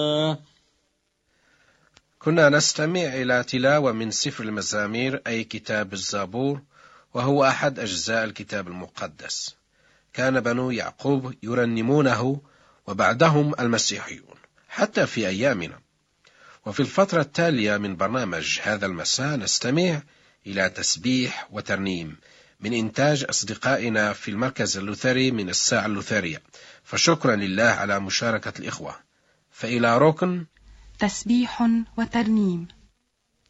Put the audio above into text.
كنا نستمع إلى تلاوة من سفر المزامير أي كتاب الزبور، وهو أحد أجزاء الكتاب المقدس. كان بنو يعقوب يرنمونه وبعدهم المسيحيون حتى في أيامنا. وفي الفترة التالية من برنامج هذا المساء نستمع إلى تسبيح وترنيم من إنتاج أصدقائنا في المركز اللوثري من الساعة اللوثرية. فشكرا لله على مشاركة الإخوة. فإلى ركن تسبيح وترنيم.